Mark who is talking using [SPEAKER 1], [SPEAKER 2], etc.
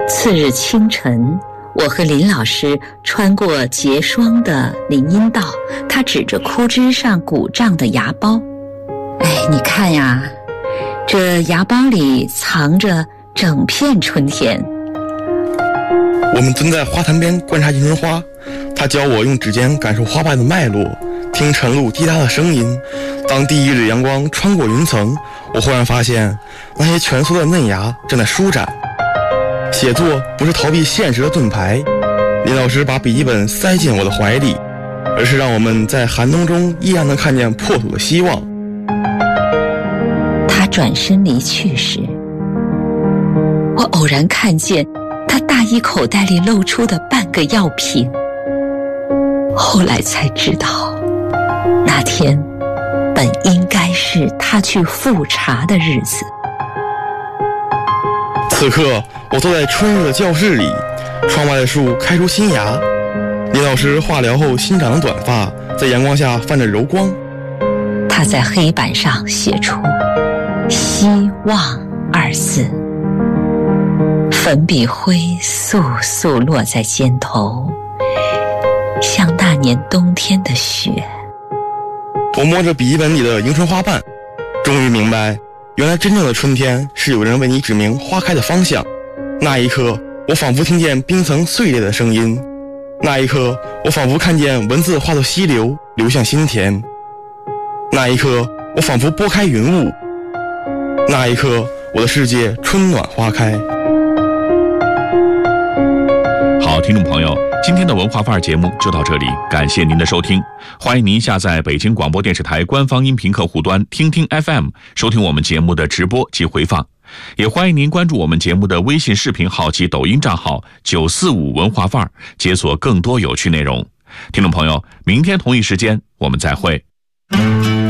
[SPEAKER 1] 次日清晨，我和林老师穿过结霜的林荫道，他指着枯枝上鼓胀的芽苞。你看呀，这芽苞里藏着整片春天。
[SPEAKER 2] 我们蹲在花坛边观察迎春花，他教我用指尖感受花瓣的脉络，听晨露滴答的声音。当第一缕阳光穿过云层，我忽然发现那些蜷缩的嫩芽正在舒展。写作不是逃避现实的盾牌，林老师把笔记本塞进我的怀里，而是让我们在寒冬中依然能看见破土的希望。
[SPEAKER 1] 他转身离去时，我偶然看见他大衣口袋里露出的半个药瓶。后来才知道，那天本应该是他去复查的日子。
[SPEAKER 2] 此刻我坐在春日的教室里，窗外的树开出新芽，林老师化疗后新长的短发在阳光下泛着柔光。
[SPEAKER 1] 他在黑板上写出希望二字，粉笔灰簌簌落在肩头，像那年冬天的雪。
[SPEAKER 2] 我摸着笔记本里的迎春花瓣，终于明白，原来真正的春天是有人为你指明花开的方向。那一刻，我仿佛听见冰层碎裂的声音；那一刻，我仿佛看见文字化作溪流，流向心田；那一刻，我仿佛拨开云雾；那一刻，我的世界春暖花开。
[SPEAKER 3] 好，听众朋友，今天的文化范儿节目就到这里，感谢您的收听。欢迎您下载北京广播电视台官方音频客户端听听 FM， 收听我们节目的直播及回放。也欢迎您关注我们节目的微信视频号及抖音账号945文化范儿，解锁更多有趣内容。听众朋友，明天同一时间我们再会。